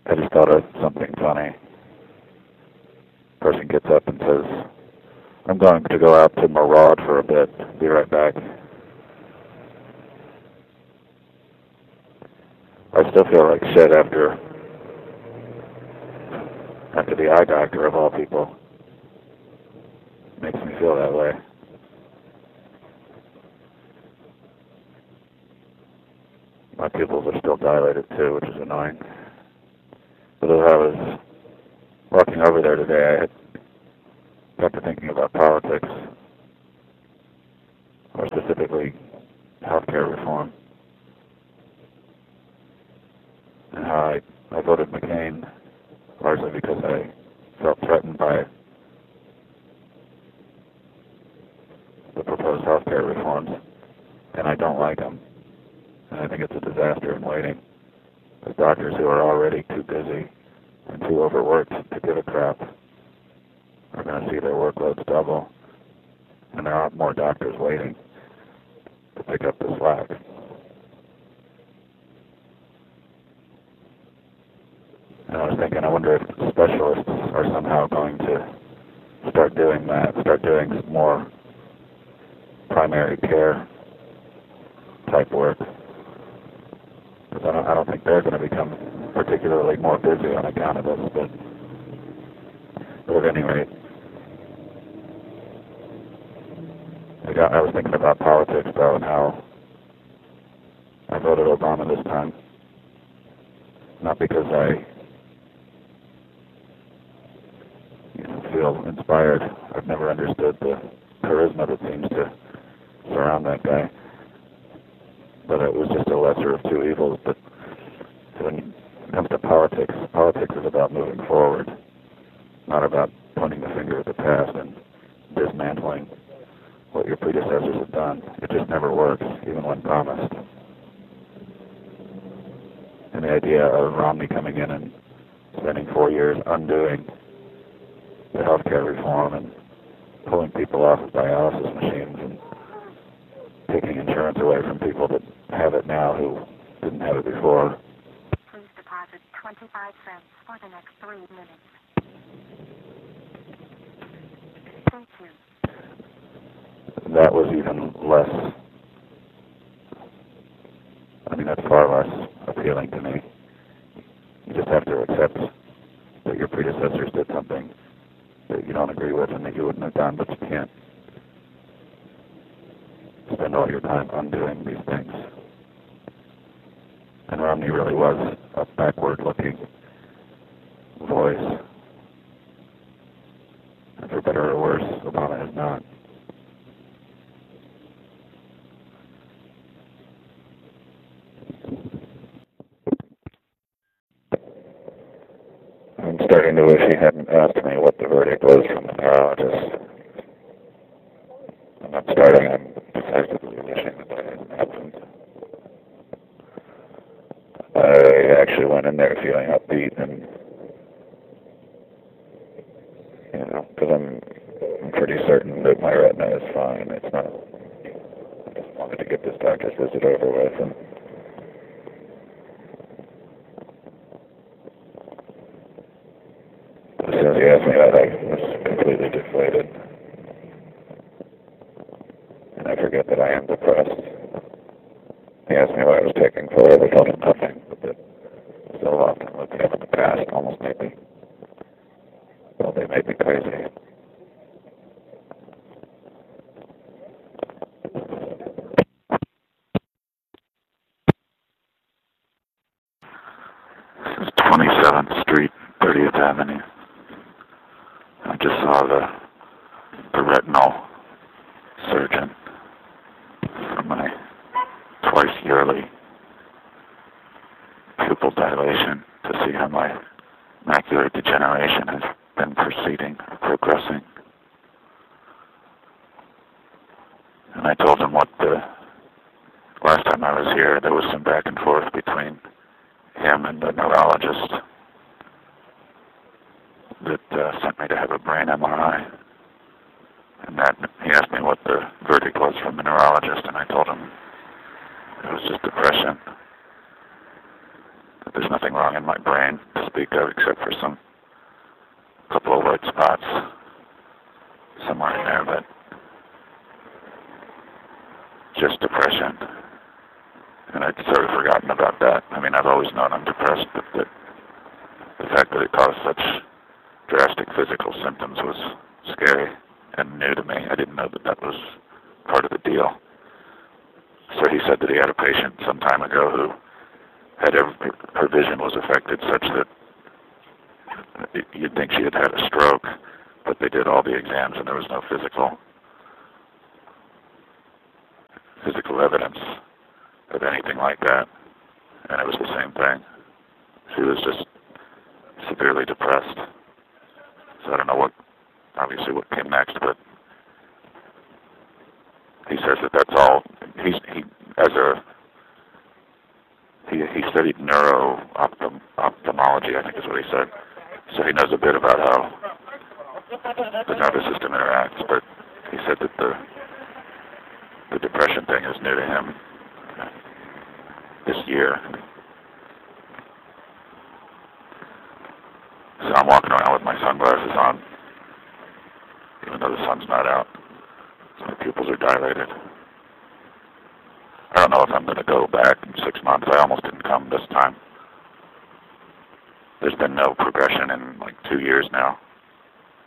I just thought of something funny. Person gets up and says, I'm going to go out to maraud for a bit. Be right back. I still feel like shit after the eye doctor of all people. Makes me feel that way. My pupils are still dilated too, which is annoying. But as I was walking over there today, I had got to thinking about politics, or specifically healthcare reform, and how I voted McCain largely because I felt threatened by the proposed healthcare reforms, and I don't like them. And I think it's a disaster in waiting. There's doctors who are already too busy and too overworked to give a crap are going to see their workloads double, and there aren't more doctors waiting to pick up the slack. And I was thinking, I wonder if specialists are somehow going to start doing that, start doing more primary care type work. Because I don't think they're going to become particularly more busy on account of this, but at any rate, I was thinking about politics though, and how I voted Obama this time. Not because I feel inspired. I've never understood the charisma that seems to surround that guy. But it was just a lesser of two evils. But when it comes to politics, politics is about moving forward, not about pointing the finger at the past and dismantling what your predecessors have done. It just never works, even when promised. And the idea of Romney coming in and spending 4 years undoing the healthcare reform and pulling people off of dialysis machines and taking insurance away from people that have it now who didn't have it before. Please deposit 25 cents for the next 3 minutes. Thank you. That was even less, that's far less appealing to me. You just have to accept that your predecessors did something that you don't agree with and that you wouldn't have done, but you can't spend all your time undoing these things. And Romney really was a backward-looking voice. And for better or worse, Obama is not. I'm starting to wish he hadn't asked me what the verdict was from the neurologist. I'm not starting, I'm decisively wishing that hadn't happened. I actually went in there feeling upbeat and, because I'm pretty certain that my retina is fine. It's not, I just wanted to get this doctor's visit over with. And as soon as he asked me that, I was completely deflated. And I forget that I am depressed. He asked me what I was taking for it. I told him nothing, but that so often looking up in the past almost made me, they made me crazy. This is 27th Street, 30th Avenue. I just saw the retinal surgeon for my twice yearly pupil dilation to see how my macular degeneration has been proceeding, progressing. And I told him what last time I was here, there was some back and forth between him and the neurologist that sent me to have a brain MRI. And that he asked me what the verdict was from the neurologist, and I told him it was just depression. That there's nothing wrong in my brain. This speak of, except for some couple of white spots somewhere in there, but just depression. And I'd sort of forgotten about that. I mean, I've always known I'm depressed, but the fact that it caused such drastic physical symptoms was scary and new to me. I didn't know that that was part of the deal. So he said that he had a patient some time ago who had her vision was affected such that you'd think she had had a stroke, but they did all the exams and there was no physical evidence of anything like that. And it was the same thing. She was just severely depressed. So I don't know obviously what came next, but he says that that's all. He studied neuro-ophthalmology, I think is what he said. So he knows a bit about how the nervous system interacts, but he said that the depression thing is new to him this year. So I'm walking around with my sunglasses on, even though the sun's not out. So my pupils are dilated. I don't know if I'm going to go back in 6 months. I almost didn't come this time. There's been no progression in like 2 years now.